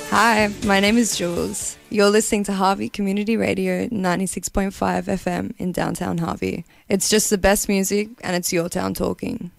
Hi, my name is Jules. You're listening to Harvey Community Radio 96.5 FM in downtown Harvey. It's just the best music and it's your town talking.